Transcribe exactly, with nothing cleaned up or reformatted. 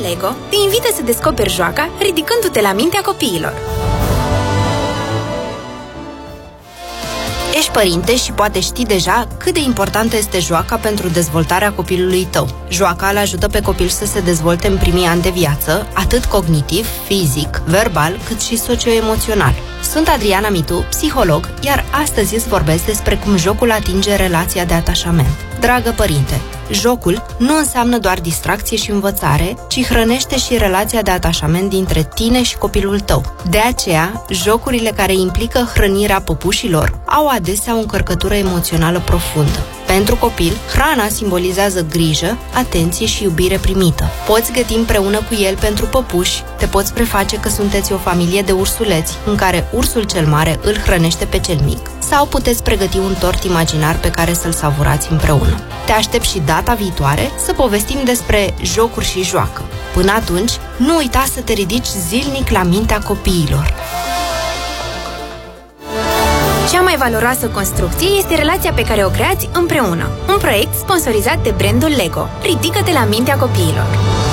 Lego te invită să descoperi joaca ridicându-te la mintea copiilor. Ești părinte și poate știi deja cât de importantă este joaca pentru dezvoltarea copilului tău. Joaca îl ajută pe copil să se dezvolte în primii ani de viață, atât cognitiv, fizic, verbal, cât și socio-emoțional. Sunt Adriana Mitu, psiholog, iar astăzi îți vorbesc despre cum jocul atinge relația de atașament. Dragă părinte, jocul nu înseamnă doar distracție și învățare, ci hrănește și relația de atașament dintre tine și copilul tău. De aceea, jocurile care implică hrănirea păpușilor au adesea o încărcătură emoțională profundă. Pentru copil, hrana simbolizează grijă, atenție și iubire primită. Poți găti împreună cu el pentru păpuși, te poți preface că sunteți o familie de ursuleți, în care ursul cel mare îl hrănește pe cel mic, sau puteți pregăti un tort imaginar pe care să-l savurați împreună. Te aștept și data viitoare să povestim despre jocuri și joacă. Până atunci, nu uita să te ridici zilnic la mintea copiilor. Cea mai valoroasă construcție este relația pe care o creați împreună. Un proiect sponsorizat de brandul Lego. Ridică-te la mintea copiilor.